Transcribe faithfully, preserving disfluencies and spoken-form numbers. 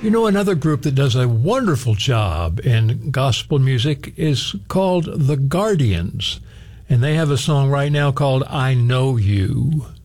You know, another group that does a wonderful job in gospel music is called The Guardians, and they have a song right now called I Know You.